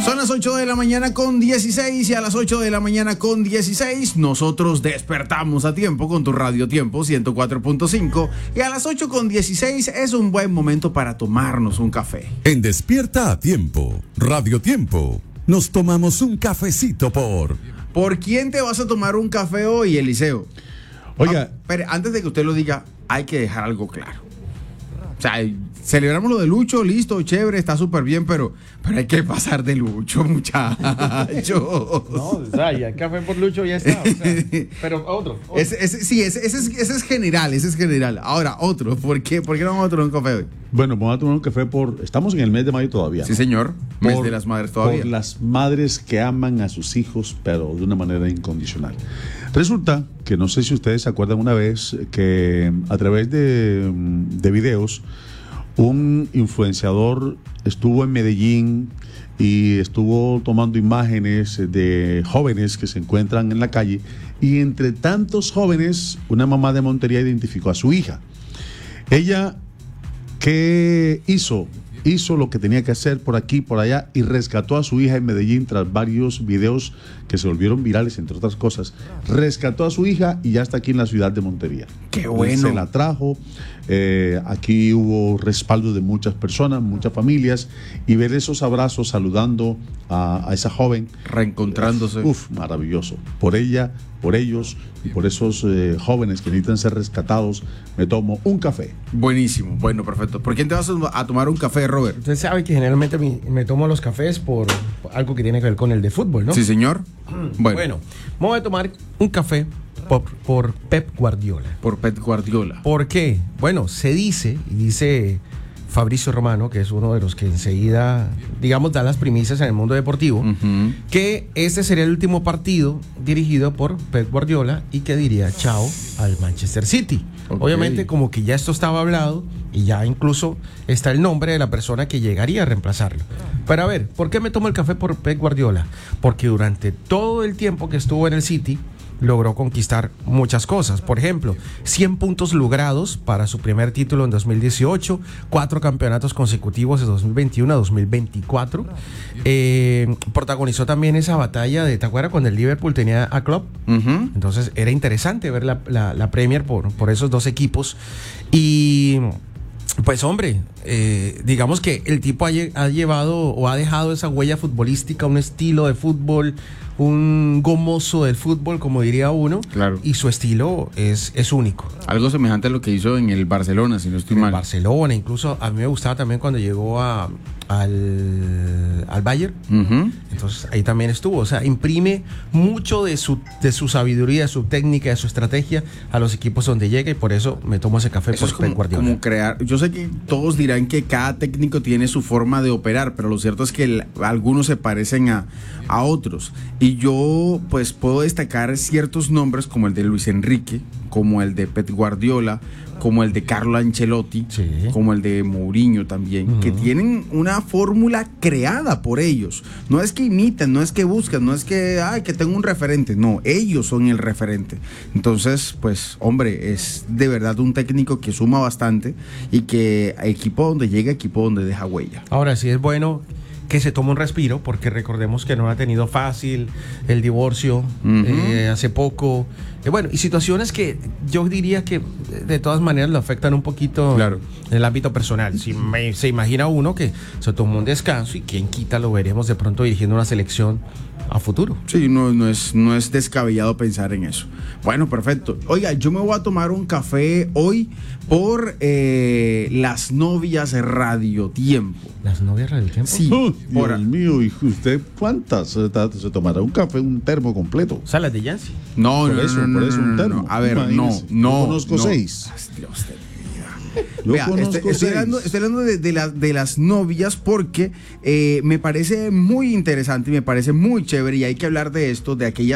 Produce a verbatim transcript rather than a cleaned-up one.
Son las ocho de la mañana con dieciséis y a las ocho de la mañana con dieciséis nosotros despertamos a tiempo con tu Radio Tiempo ciento cuatro punto cinco y a las ocho con dieciséis es un buen momento para tomarnos un café. En Despierta a Tiempo, Radio Tiempo, nos tomamos un cafecito por... ¿Por quién te vas a tomar un café hoy, Eliseo? Oiga, Ah, pero antes de que usted lo diga, hay que dejar algo claro. O sea, celebramos lo de Lucho, listo, chévere, está súper bien, pero, pero hay que pasar de Lucho, muchachos. no, o sea, ya café por Lucho ya está. O sea, pero otro. otro. Ese, ese, sí, ese, ese, es, ese es general, ese es general. Ahora, otro, ¿por qué? ¿Por qué no vamos a tomar un café hoy? Bueno, vamos a tomar un café por... Estamos en el mes de mayo todavía. Sí, señor, mes Por- de las madres todavía. Por las madres que aman a sus hijos, pero de una manera incondicional. Resulta que no sé si ustedes se acuerdan una vez que a través de, de videos, un influenciador estuvo en Medellín y estuvo tomando imágenes de jóvenes que se encuentran en la calle, y entre tantos jóvenes, una mamá de Montería identificó a su hija. Ella, ¿qué hizo? Hizo lo que tenía que hacer por aquí, por allá, y rescató a su hija en Medellín tras varios videos que se volvieron virales, entre otras cosas. Rescató a su hija y ya está aquí en la ciudad de Montería. ¡Qué bueno! Se la trajo. Eh, aquí hubo respaldo de muchas personas, muchas familias, y ver esos abrazos saludando a, a esa joven. Reencontrándose. Uf, maravilloso. Por ella, por ellos y por esos eh, jóvenes que necesitan ser rescatados, me tomo un café. Buenísimo, bueno, perfecto. ¿Por quién te vas a tomar un café, Robert? Usted sabe que generalmente me, me tomo los cafés por, por algo que tiene que ver con el de fútbol, ¿no? Sí, señor. Bueno, Bueno, me voy a tomar un café por, por Pep Guardiola. por Pep Guardiola. ¿Por qué? Bueno, se dice, y dice Fabricio Romano, que es uno de los que enseguida, digamos, da las primicias en el mundo deportivo, Ujú. que este sería el último partido dirigido por Pep Guardiola y que diría chao al Manchester City. Ok. Obviamente, como que ya esto estaba hablado y ya incluso está el nombre de la persona que llegaría a reemplazarlo. Pero a ver, ¿por qué me tomo el café por Pep Guardiola? Porque durante todo el tiempo que estuvo en el City logró conquistar muchas cosas. Por ejemplo, cien puntos logrados para su primer título en dos mil dieciocho, cuatro campeonatos consecutivos de dos mil veintiuno a dos mil veinticuatro. Eh, protagonizó también esa batalla de, ¿te acuerdas cuando el Liverpool tenía a Klopp? Ujú. Entonces era interesante ver la, la, la Premier por, por esos dos equipos. Y pues hombre, eh, digamos que el tipo ha, lle- ha llevado o ha dejado esa huella futbolística, un estilo de fútbol, un gomoso del fútbol, como diría uno. Claro. Y su estilo es, es único. Algo semejante a lo que hizo en el Barcelona, si no estoy En mal. Barcelona, incluso a mí me gustaba también cuando llegó a, al, al Bayern. Ujú. Entonces ahí también estuvo, o sea, imprime mucho de su, de su sabiduría, de su técnica, de su estrategia a los equipos donde llega, y por eso me tomo ese café Eso por es Pep como, Guardiola. como crear. Yo sé que todos dirán que cada técnico tiene su forma de operar, pero lo cierto es que el- algunos se parecen a, a otros. Y yo, pues, puedo destacar ciertos nombres como el de Luis Enrique, como el de Pep Guardiola, como el de Carlo Ancelotti, Sí. como el de Mourinho también, Ujú. que tienen una fórmula creada por ellos. No es que imitan, no es que buscan, no es que, ay, que tengo un referente. No, ellos son el referente. Entonces, pues, hombre, es de verdad un técnico que suma bastante y que equipo donde llega, equipo donde deja huella. Ahora sí es bueno que se tome un respiro, porque recordemos que no ha tenido fácil el divorcio Ujú. eh, hace poco. Eh, bueno, y situaciones que yo diría que eh, de todas maneras lo afectan un poquito Claro. en el ámbito personal. Si me- se imagina uno que se tomó un descanso, y quien quita lo veremos de pronto dirigiendo una selección a futuro. Sí, no, no, es, no es descabellado pensar en eso. Bueno, perfecto. Oiga, yo me voy a tomar un café hoy por eh, las novias Radio Tiempo. ¿Las novias del tiempo? Sí. Uy, Ahora. Dios mío, hijo, ¿usted cuántas se, ta- se tomará un café, un termo completo? O sea, las de Yancy. No, Por no, eso, no, no, por eso no, un no, termo. no. A ver, no, Imagínese, no. yo conozco no. seis. Ay, Dios de mi vida. Yo Vea, conozco estoy, estoy seis. hablando, estoy hablando de, de, la- de las novias porque eh, me parece muy interesante y me parece muy chévere, y hay que hablar de esto, de aquellas